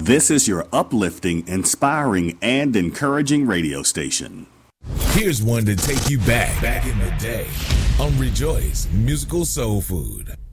This is your uplifting, inspiring, and encouraging radio station. Here's one to take you back in the day on Rejoice Musical Soul Food.